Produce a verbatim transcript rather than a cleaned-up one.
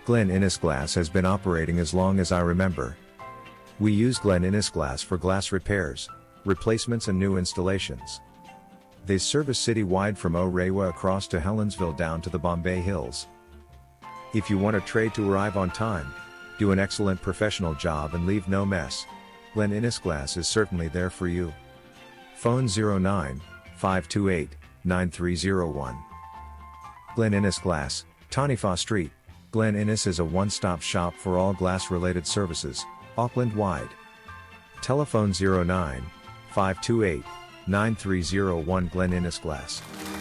Glen Innes Glass has been operating as long as I remember. We use Glen Innes Glass for glass repairs, replacements and new installations. They service citywide from Orewa across to Helensville down to the Bombay Hills. If you want a trade to arrive on time, do an excellent professional job and leave no mess, Glen Innes Glass is certainly there for you. Phone zero nine, five two eight, nine three zero one. Glen Innes Glass, Tanifa Street. Glen Innes is a one-stop shop for all glass-related services, Auckland-wide. Telephone zero nine, five two eight, nine three zero one. Glen Innes Glass.